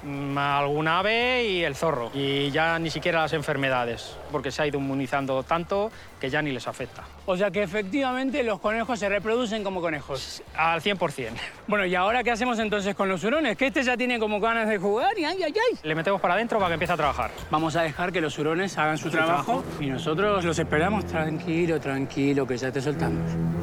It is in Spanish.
Algún ave y el zorro. Y ya ni siquiera las enfermedades, porque se ha ido inmunizando tanto que ya ni les afecta. O sea que efectivamente los conejos se reproducen como conejos. Al 100%. Bueno, ¿y ahora qué hacemos entonces con los hurones? Que este ya tiene como ganas de jugar y ay, ay, ay. Le metemos para adentro para que empiece a trabajar. Vamos a dejar que los hurones hagan su trabajo y nosotros los esperamos tranquilo, tranquilo, que ya te soltamos.